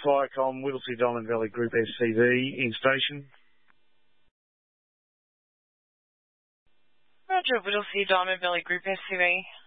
Firecom, Whittlesea Diamond Valley Group SCV in station. Roger, Whittlesea Diamond Valley Group SCV.